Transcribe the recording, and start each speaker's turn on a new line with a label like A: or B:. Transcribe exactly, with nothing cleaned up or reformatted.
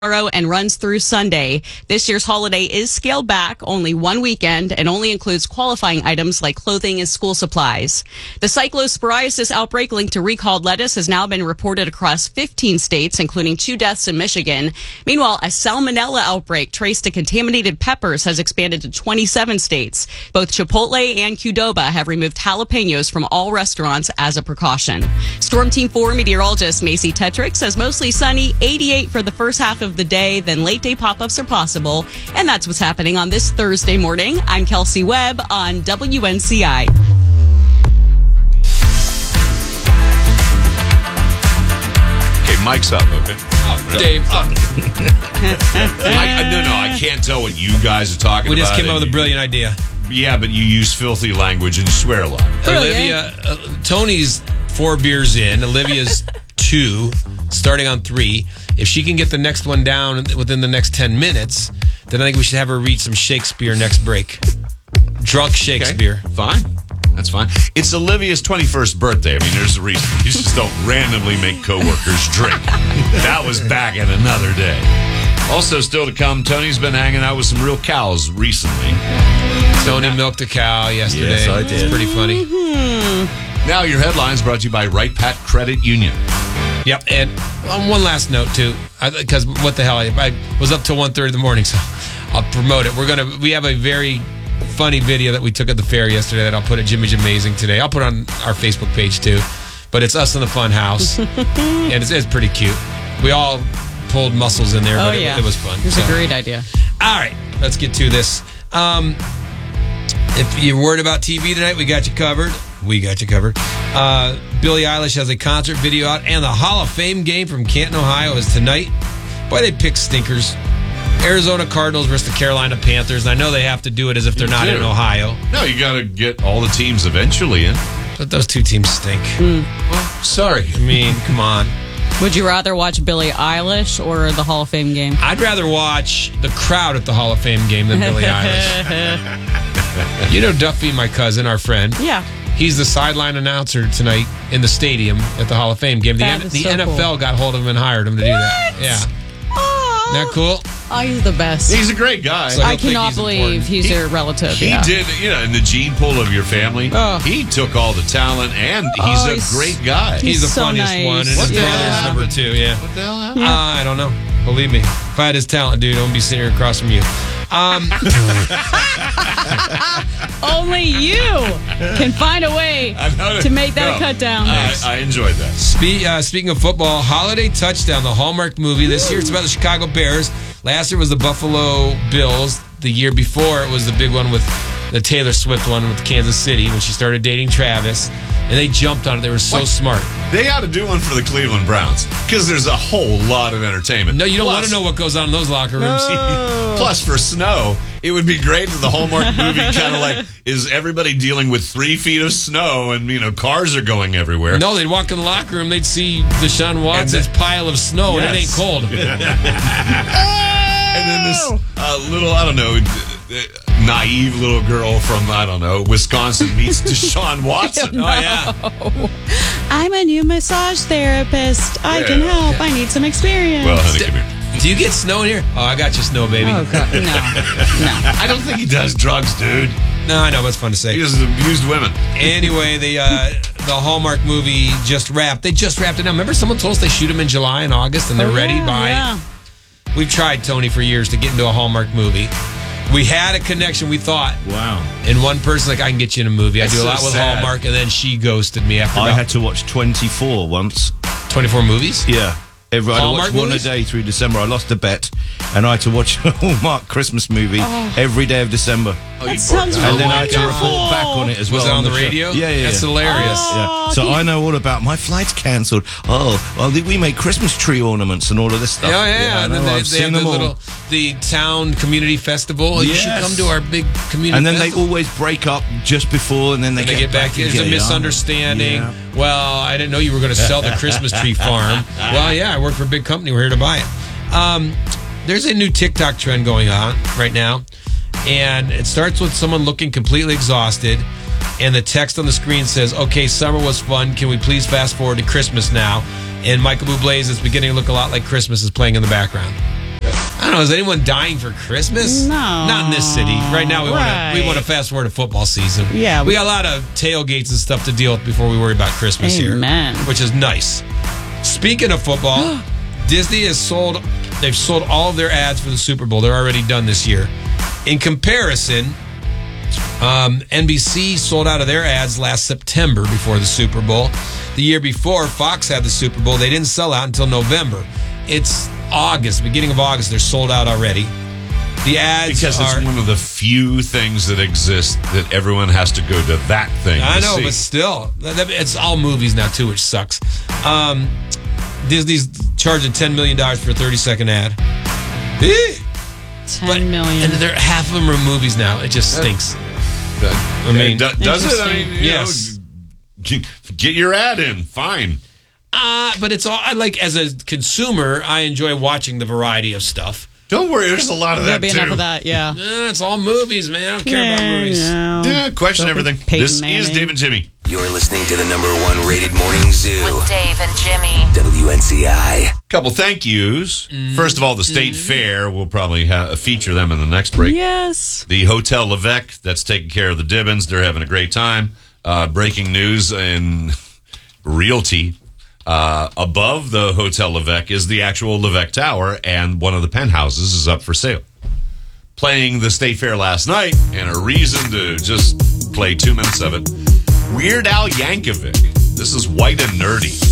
A: tomorrow and runs through Sunday. This year's holiday is scaled back, only one weekend, and only includes qualifying items like clothing and school supplies. The cyclosporiasis outbreak linked to recalled lettuce has now been reported across fifteen states, including two deaths in Michigan. Meanwhile, a salmonella outbreak traced to contaminated peppers has expanded to twenty-seven states. Both Chipotle and Qdoba have removed jalapenos from all restaurants as a precaution. Storm Team four meteorologist Macy Tetrick says mostly sunny, eighty-eight for the first half of the day, then late day pop-ups are possible. And that's what's happening on this Thursday morning. I'm Kelsey Webb on W N C I.
B: Okay, mic's up, okay?
C: Oh, Dave, up.
B: I, no, no, I can't tell what you guys are talking
C: We
B: about.
C: just came up with a brilliant idea.
B: Yeah, but you use filthy language and swear a lot.
C: Olivia, uh, Tony's four beers in. Olivia's two, starting on three. If she can get the next one down within the next ten minutes, then I think we should have her read some Shakespeare next break. Drunk Shakespeare.
B: Okay, fine. That's fine. It's Olivia's twenty-first birthday. I mean, there's a reason. You just don't randomly make coworkers drink. That was back in another day. Also, still to come, Tony's been hanging out with some real cows recently.
C: Tony milked a cow yesterday.
D: Yes, I did.
C: It's pretty funny.
A: Mm-hmm.
B: Now, your headlines brought to you by Right Pat Credit Union.
C: Yep, and um, one last note too, because what the hell, I, I was up till one thirty in the morning, so I'll promote it. We're gonna, we have a very funny video that we took at the fair yesterday that I'll put at Jimmy's Amazing today. I'll put it on our Facebook page too, but it's us in the fun house, and it's, it's pretty cute. We all pulled muscles in there,
A: Oh,
C: but it,
A: yeah.
C: it was fun.
A: It's
C: So,
A: a great idea.
C: all right, let's get to this. Um, if you're worried about T V tonight, we got you covered. We got you covered. Uh, Billie Eilish has a concert video out, and the Hall of Fame game from Canton, Ohio is tonight. Boy, they pick stinkers. Arizona Cardinals versus the Carolina Panthers. And I know they have to do it as if they're
B: You
C: not
B: do.
C: in Ohio,
B: No, you got to get all the teams eventually in.
C: but those two teams stink.
B: Well, sorry.
C: I mean, come on.
A: Would you rather watch Billie Eilish or the Hall of Fame game?
C: I'd rather watch the crowd at the Hall of Fame game than Billie Eilish. You know Duffy, my cousin, our friend.
A: Yeah.
C: He's the sideline announcer tonight in the stadium at the Hall of Fame game. The,
A: That
C: N-
A: is
C: the
A: so
C: N F L
A: cool.
C: got hold of him and hired him to do that. Yeah.
A: Aww.
C: Isn't that cool?
A: Oh, he's the best.
B: He's a great guy.
C: So-
A: I
C: don't think
A: cannot
C: he's
A: believe
C: important.
A: he's
B: He-
A: your relative.
B: He
A: yeah.
B: did, you know, in the gene pool of your family,
A: Oh.
B: he took all the talent, and he's
A: Oh,
B: a
A: he's-
B: great guy.
A: he's
C: He's the
A: so
C: funniest
A: nice.
C: one, and
B: What
C: his
B: the
C: brother's
B: hell
C: number two, yeah.
B: What the hell happened?
C: Uh, I don't know. Believe me. If I had his talent, dude, I wouldn't be sitting here across from you. Um,
A: Only you can find a way
B: I know-
A: to make that
B: no,
A: cut down.
B: I, I enjoyed that.
C: spe- uh, speaking of football, Holiday Touchdown, the Hallmark movie. This year it's about the Chicago Bears. Last year was the Buffalo Bills. The year before it was the big one with the Taylor Swift one with Kansas City when she started dating Travis. And they jumped on it. They were so
B: What?
C: smart.
B: They ought to do one for the Cleveland Browns because there's a whole lot of entertainment.
C: No, you don't
B: Plus-
C: want to know what goes on in those locker rooms.
B: Plus, for snow, it would be great if the Hallmark movie kind of like is everybody dealing with three feet of snow and, you know, cars are going everywhere.
C: No, they'd walk in the locker room, they'd see Deshaun Watson's
B: And
C: pile of snow, and it ain't
B: Yes.
C: cold.
B: And then this uh, little, I don't know, uh, naive little girl from, I don't know, Wisconsin meets Deshaun Watson.
C: Oh, yeah.
A: I'm a new massage therapist. I
B: Yeah.
A: can help. I need some experience.
B: Well, honey, come here.
C: Do you get snow in here? Oh, I got you snow, baby.
A: oh, God. No. No.
B: I don't think he does drugs, dude.
C: No, I know, but it's fun to
B: He
C: say.
B: just abused women.
C: Anyway, the uh, the Hallmark movie just wrapped. They just wrapped it now. Remember someone told us they shoot them in July and August and they're
A: Oh,
C: ready
A: yeah,
C: by...
A: yeah.
C: We've tried, Tony, for years to get into a Hallmark movie. We had a connection, we thought.
D: Wow.
C: And one person like, I can get you in a movie.
B: That's
C: I do a
B: so
C: lot with
B: sad.
C: Hallmark, and then she ghosted me after
D: I
C: about
D: had to watch twenty-four once.
C: twenty-four movies.
D: Yeah. Every, I had to
C: Hallmark
D: watch one a
C: movies?
D: day through December. I lost a bet, and I had to watch a Hallmark Christmas movie every day of December.
B: Oh, you
A: That
B: poor
A: sounds
B: guy.
D: And then I had to
A: wonderful.
D: report back on it as well.
C: Was it on the
D: show.
C: radio?
D: Yeah, yeah,
C: That's
D: yeah.
C: hilarious.
A: Oh,
D: Yeah. So I know all about my flight's cancelled. Oh, well, we make Christmas tree ornaments and all of this stuff.
C: Oh yeah,
D: I
C: and then
D: know,
C: they,
D: I've
C: they
D: seen
C: have the
D: them all.
C: little the town community festival. You should
D: Yes.
C: come to our big community.
D: And then they
C: festival.
D: always break up just before, and then they,
C: And they get back. There's a
D: together.
C: misunderstanding.
D: Yeah.
C: Well, I didn't know you were going to sell the Christmas tree farm. Well, yeah, I work for a big company. We're here to buy it. Um, there's a new TikTok trend going on right now, and it starts with someone looking completely exhausted, and the text on the screen says, "Okay, summer was fun. Can we please fast forward to Christmas now?" And Michael Bublé's "It's beginning to look a lot like Christmas" is playing in the background. don't know. Is anyone dying for Christmas?
A: No.
C: Not in this city. Right now, we
A: Right.
C: want to we want to fast forward to football season.
A: Yeah.
C: We got a lot of tailgates and stuff to deal with before we worry about Christmas
A: Amen.
C: here, which is nice. Speaking of football, Disney has sold, they've sold all of their ads for the Super Bowl. They're already done this year. In comparison, um, N B C sold out of their ads last September before the Super Bowl. The year before, Fox had the Super Bowl. They didn't sell out until November. It's August, beginning of August. They're sold out already. The ads
B: Because
C: are...
B: it's one of the few things that exist that everyone has to go to that thing
C: I
B: to
C: know,
B: see.
C: but still, it's all movies now too, which sucks. Um, Disney's charging ten million dollars for a thirty second ad. Eh.
A: Ten
C: But-
A: million.
C: And they're, half of them are movies now. It just stinks.
B: I
C: mean,
B: does it? I mean, you
C: yes.
B: know, get your ad in. Fine.
C: Uh, but it's all, I like, as a consumer, I enjoy watching the variety of stuff.
B: Don't worry. There's a lot of
A: There'll
B: that
A: be
B: too.
A: enough of that, yeah.
C: Eh, it's all movies, man. I don't care about movies.
B: Yeah, question
A: Don't be
B: everything.
A: Peyton
B: This
A: Manning.
B: is Dave and Jimmy.
E: You're listening to the number one rated morning zoo.
F: With Dave and Jimmy.
E: W N C I.
B: Couple thank yous.
C: Mm-hmm.
B: First of all, the State Fair. We'll probably ha- feature them in the next break.
A: Yes.
B: The Hotel Levesque, that's taking care of the Dibbins. They're having a great time. Uh, breaking news in Realty. Uh, above the Hotel Levesque is the actual Levesque Tower, and one of the penthouses is up for sale. Playing the State Fair last night, and a reason to just play two minutes of it. Weird Al Yankovic. This is White and Nerdy.